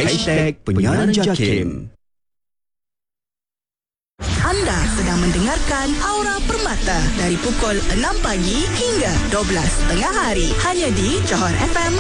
#penyiaran JAKIM. Anda sedang mendengarkan Aura Permata dari pukul 6 pagi hingga 12 tengah hari hanya di Johor FM